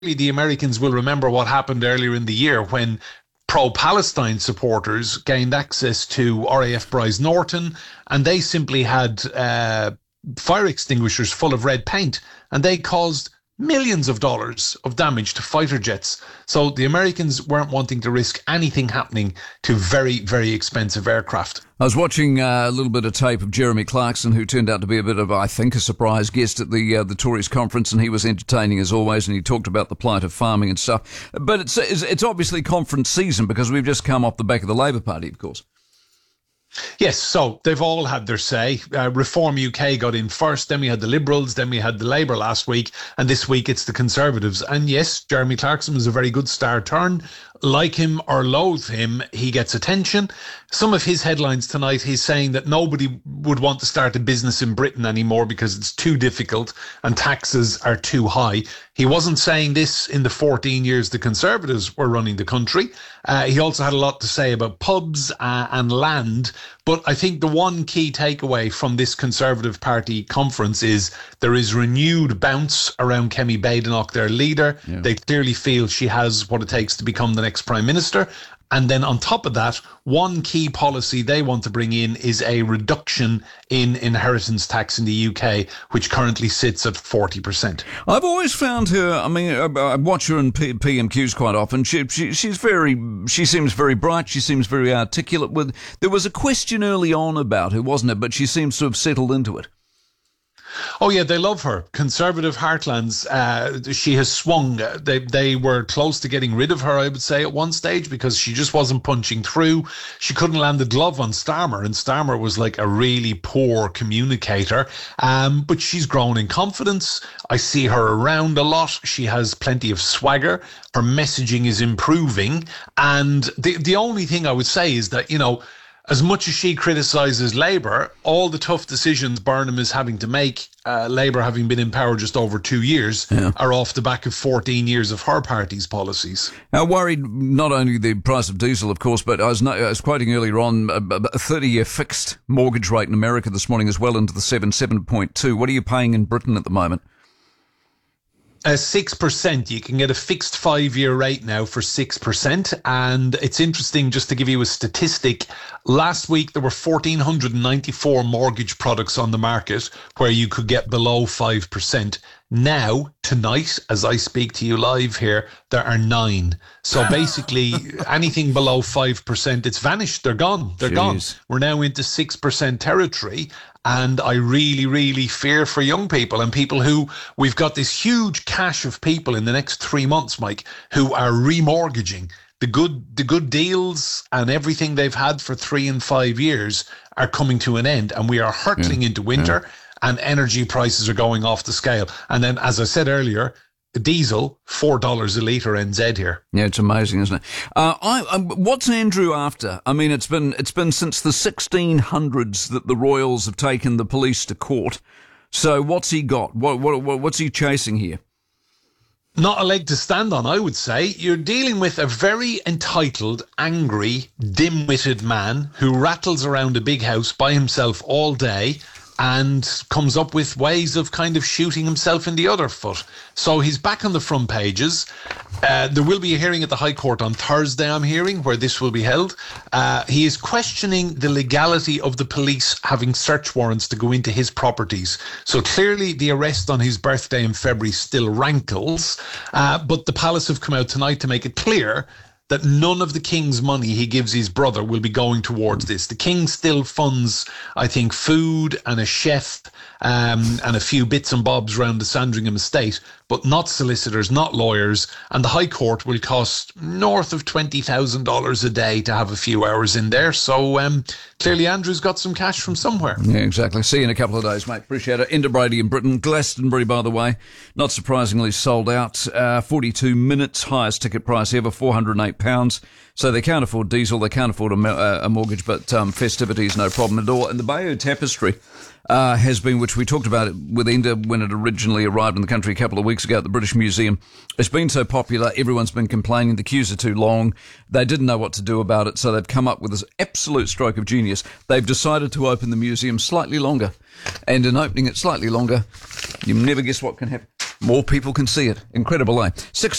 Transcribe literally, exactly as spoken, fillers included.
the Americans will remember what happened earlier in the year when pro-Palestine supporters gained access to R A F Bryce Norton, and they simply had uh, fire extinguishers full of red paint, and they caused millions of dollars of damage to fighter jets. So the Americans weren't wanting to risk anything happening to very, very expensive aircraft. I was watching uh, a little bit of tape of Jeremy Clarkson, who turned out to be a bit of, I think, a surprise guest at the uh, the Tories conference, and he was entertaining as always, and he talked about the plight of farming and stuff. But it's it's, it's obviously conference season because we've just come off the back of the Labour Party, of course. Yes, so they've all had their say. Uh, Reform U K got in first, then we had the Liberals, then we had the Labour last week, and this week it's the Conservatives. And yes, Jeremy Clarkson was a very good star turn. Like him or loathe him, he gets attention. Some of his headlines tonight, he's saying that nobody would want to start a business in Britain anymore because it's too difficult and taxes are too high. He wasn't saying this in the fourteen years the Conservatives were running the country. Uh, he also had a lot to say about pubs uh, and land. But I think the one key takeaway from this Conservative Party conference is there is renewed bounce around Kemi Badenoch, their leader. Yeah. They clearly feel she has what it takes to become the next Prime Minister. And then on top of that, one key policy they want to bring in is a reduction in inheritance tax in the U K, which currently sits at forty percent. I've always found her, I mean, I watch her in P- PMQs quite often. She, she, she's very, she seems very bright. She seems very articulate. With There was a question early on about her, wasn't it? But she seems to have settled into it. Oh, yeah, they love her. Conservative heartlands, uh, she has swung. They they were close to getting rid of her, I would say, at one stage because she just wasn't punching through. She couldn't land a glove on Starmer, and Starmer was like a really poor communicator. Um, but she's grown in confidence. I see her around a lot. She has plenty of swagger. Her messaging is improving. And the, the only thing I would say is that, you know, as much as she criticises Labour, all the tough decisions Burnham is having to make, uh, Labour having been in power just over two years, yeah. are off the back of fourteen years of her party's policies. Now, worried not only the price of diesel, of course, but I was, I was quoting earlier on a thirty-year fixed mortgage rate in America this morning as well into the seven, seven point two. What are you paying in Britain at the moment? Uh, six percent. You can get a fixed five-year rate now for six percent. And it's interesting, just to give you a statistic, last week there were one thousand four hundred ninety-four mortgage products on the market where you could get below five percent. Now, tonight, as I speak to you live here, there are nine. So basically, anything below five percent, it's vanished. They're gone. They're Jeez. gone. We're now into six percent territory. And I really, really fear for young people and people who, we've got this huge cache of people in the next three months, Mike, who are remortgaging. The good, the good deals and everything they've had for three and five years are coming to an end. And we are hurtling yeah. into winter yeah. and energy prices are going off the scale. And then, as I said earlier, diesel, four dollars a litre N Z here. Yeah, it's amazing, isn't it? Uh, I, I, what's Andrew after? I mean, it's been it's been since the sixteen hundreds that the Royals have taken the police to court. So what's he got? What, what, what what's he chasing here? Not a leg to stand on, I would say. You're dealing with a very entitled, angry, dim-witted man who rattles around a big house by himself all day and comes up with ways of kind of shooting himself in the other foot. So he's back on the front pages. Uh, there will be a hearing at the High Court on Thursday, I'm hearing, where this will be held. Uh, he is questioning the legality of the police having search warrants to go into his properties. So clearly the arrest on his birthday in February still rankles. Uh, but the Palace have come out tonight to make it clear that none of the King's money he gives his brother will be going towards this. The King still funds, I think, food and a chef um, and a few bits and bobs around the Sandringham estate, but not solicitors, not lawyers. And the High Court will cost north of twenty thousand dollars a day to have a few hours in there. So um, clearly Andrew's got some cash from somewhere. Yeah, exactly. See you in a couple of days, mate. Appreciate it. Enda Brady in Britain. Glastonbury, by the way, not surprisingly sold out. Uh, forty-two minutes, highest ticket price ever, four hundred eight pounds. So they can't afford diesel, they can't afford a, a mortgage, but um, festivities, no problem at all. And the Bayeux Tapestry, uh, has been, which we talked about with Enda when it originally arrived in the country a couple of weeks ago at the British Museum. It's been so popular, everyone's been complaining the queues are too long. They didn't know what to do about it, so they've come up with this absolute stroke of genius. They've decided to open the museum slightly longer. And in opening it slightly longer, you never guess what can happen. More people can see it. Incredible, eh? Six